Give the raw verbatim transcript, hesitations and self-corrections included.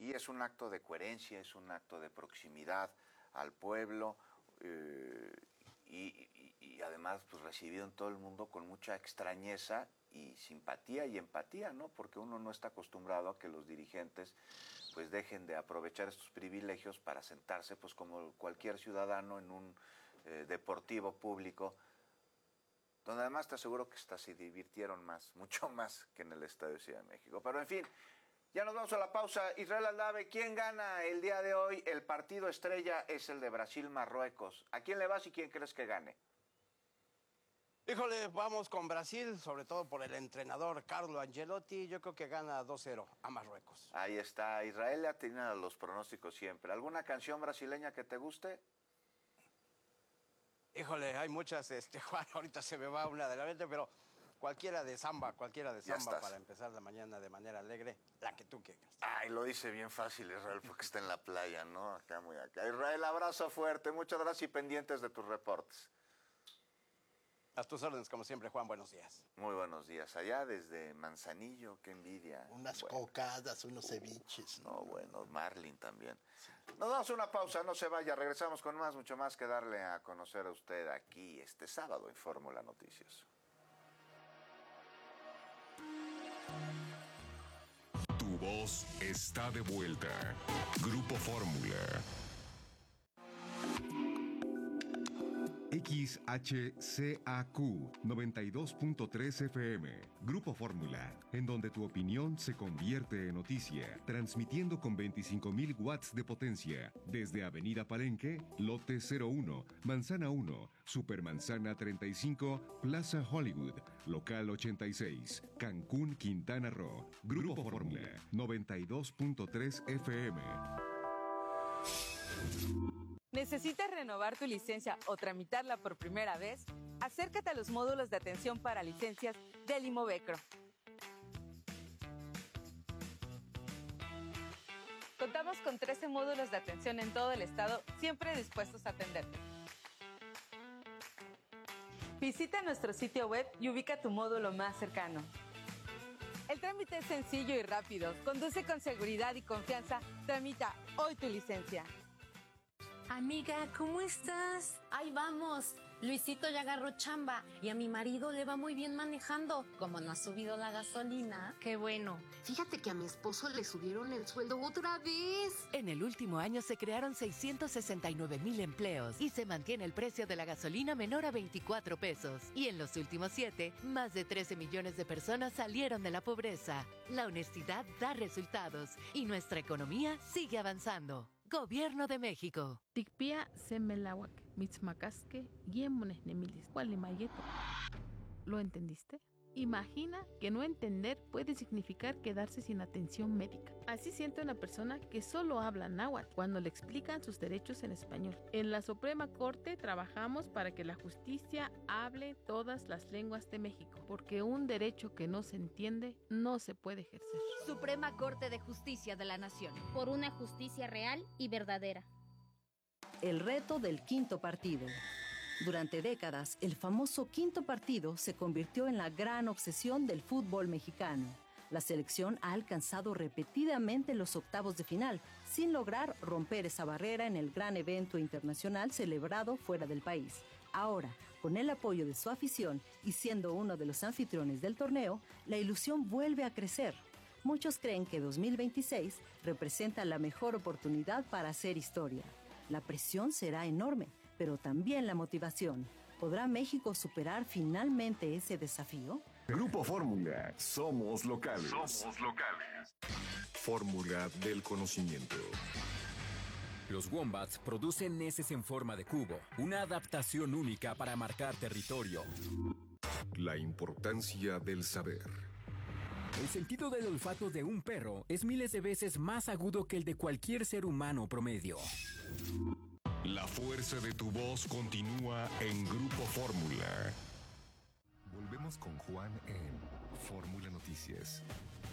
y es un acto de coherencia, es un acto de proximidad al pueblo, eh, y, y, y además pues recibido en todo el mundo con mucha extrañeza y simpatía y empatía, ¿no? Porque uno no está acostumbrado a que los dirigentes pues dejen de aprovechar estos privilegios para sentarse pues como cualquier ciudadano en un eh, deportivo público, donde además te aseguro que hasta se divirtieron más, mucho más que en el Estadio de Ciudad de México. Pero en fin, ya nos vamos a la pausa. Israel Aldave, ¿quién gana el día de hoy? El partido estrella es el de Brasil-Marruecos. ¿A quién le vas y quién crees que gane? Híjole, vamos con Brasil, sobre todo por el entrenador Carlo Ancelotti. Yo creo que gana dos cero a Marruecos. Ahí está, Israel le atina a los pronósticos siempre. ¿Alguna canción brasileña que te guste? Híjole, hay muchas, este, Juan, ahorita se me va una de la mente, pero cualquiera de samba, cualquiera de samba para empezar la mañana de manera alegre, la que tú quieras. Ay, lo dice bien fácil Israel porque está en la playa, ¿no? Acá, muy acá. Israel, abrazo fuerte, muchas gracias y pendientes de tus reportes. A tus órdenes, como siempre, Juan, buenos días. Muy buenos días. Allá desde Manzanillo, qué envidia. Unas bueno. cocadas, unos ceviches. No, bueno, Marlin también. Sí. Nos damos una pausa, no se vaya. Regresamos con más, mucho más que darle a conocer a usted aquí este sábado en Fórmula Noticias. Tu voz está de vuelta. Grupo Fórmula. X H C A Q noventa y dos punto tres F M, Grupo Fórmula, en donde tu opinión se convierte en noticia, transmitiendo con veinticinco mil watts de potencia, desde Avenida Palenque, Lote cero uno, Manzana uno, Supermanzana treinta y cinco, Plaza Hollywood, Local ochenta y seis, Cancún, Quintana Roo, Grupo Fórmula, noventa y dos punto tres F M. ¿Necesitas renovar tu licencia o tramitarla por primera vez? Acércate a los módulos de atención para licencias del Imovecro. Contamos con trece módulos de atención en todo el estado, siempre dispuestos a atenderte. Visita nuestro sitio web y ubica tu módulo más cercano. El trámite es sencillo y rápido. Conduce con seguridad y confianza. Tramita hoy tu licencia. Amiga, ¿cómo estás? Ahí vamos. Luisito ya agarró chamba y a mi marido le va muy bien manejando. Como no ha subido la gasolina. Qué bueno. Fíjate que a mi esposo le subieron el sueldo otra vez. En el último año se crearon seiscientos sesenta y nueve mil empleos y se mantiene el precio de la gasolina menor a veinticuatro pesos. Y en los últimos siete, más de trece millones de personas salieron de la pobreza. La honestidad da resultados y nuestra economía sigue avanzando. Gobierno de México. Tikpia semelawak, mitzmacasque, yemones nemilis, cualimayeto. ¿Lo entendiste? Imagina que no entender puede significar quedarse sin atención médica. Así siente una persona que solo habla náhuatl cuando le explican sus derechos en español. En la Suprema Corte trabajamos para que la justicia hable todas las lenguas de México, porque un derecho que no se entiende no se puede ejercer. Suprema Corte de Justicia de la Nación. Por una justicia real y verdadera. El reto del quinto partido. Durante décadas, el famoso quinto partido se convirtió en la gran obsesión del fútbol mexicano. La selección ha alcanzado repetidamente los octavos de final, sin lograr romper esa barrera en el gran evento internacional celebrado fuera del país. Ahora, con el apoyo de su afición y siendo uno de los anfitriones del torneo, la ilusión vuelve a crecer. Muchos creen que dos mil veintiséis representa la mejor oportunidad para hacer historia. La presión será enorme, pero también la motivación. ¿Podrá México superar finalmente ese desafío? Grupo Fórmula, somos locales. Somos locales. Fórmula del conocimiento. Los Wombats producen heces en forma de cubo, una adaptación única para marcar territorio. La importancia del saber. El sentido del olfato de un perro es miles de veces más agudo que el de cualquier ser humano promedio. La fuerza de tu voz continúa en Grupo Fórmula. Volvemos con Juan en Fórmula Noticias.